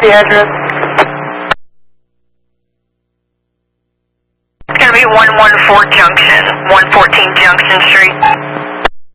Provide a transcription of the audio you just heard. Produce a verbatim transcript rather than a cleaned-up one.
the address? It's going to be one one four Junction, one fourteen Junction Street.